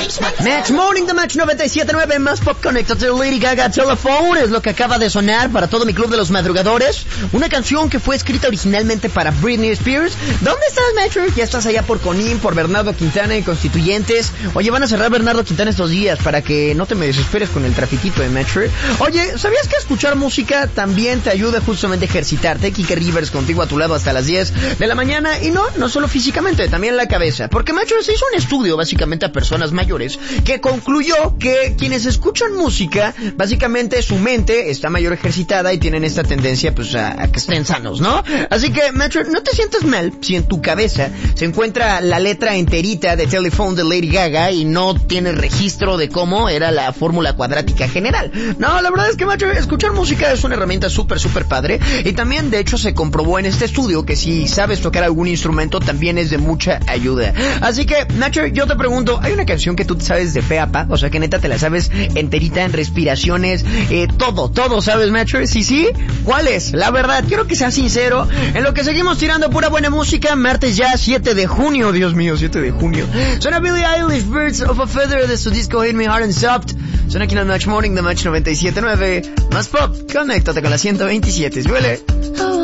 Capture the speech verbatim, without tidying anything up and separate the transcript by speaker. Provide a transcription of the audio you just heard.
Speaker 1: Match Morning de Match noventa y siete punto nueve, más pop conectado de Lady Gaga. Telephone es lo que acaba de sonar para todo mi club de los madrugadores. Una canción que fue escrita originalmente para Britney Spears. ¿Dónde estás, Metro? Ya estás allá por Conín, por Bernardo Quintana y Constituyentes. Oye, van a cerrar Bernardo Quintana estos días para que no te me desesperes con el trafiquito de Metro. Oye, ¿sabías que escuchar música también te ayuda justamente a ejercitarte? Kike Rivers contigo a tu lado hasta las diez de la mañana. Y no, no solo físicamente, también la cabeza. Porque Metro se hizo un estudio básicamente a personas mayores que concluyó que quienes escuchan música, básicamente su mente está mayor ejercitada y tienen esta tendencia pues a, a que estén sanos, ¿no? Así que, Metro, no te sientas mal si en tu cabeza se encuentra la letra enterita de Telephone de Lady Gaga y no tienes registro de cómo era la fórmula cuadrática general. No, la verdad es que, Metro, escuchar música es una herramienta súper, súper padre, y también, de hecho, se comprobó en este estudio que si sabes tocar algún instrumento también es de mucha ayuda. Así que, Metro, yo te pregunto, ¿hay una canción que tú te sabes de fe a pa? O sea, que neta te la sabes enterita en respiraciones, eh, todo, todo, ¿sabes, Metro? Sí, sí, ¿cuál es? La verdad, quiero que seas sincero. En lo que seguimos tirando pura buena música, martes ya, siete de junio, Dios mío, siete de junio. Suena Billie Eilish, Birds of a Feather, de su disco Hit Me Hard and Soft. Suena aquí en el Match Morning de Match noventa y siete punto nueve. Más pop, conéctate con la ciento veintisiete, suele.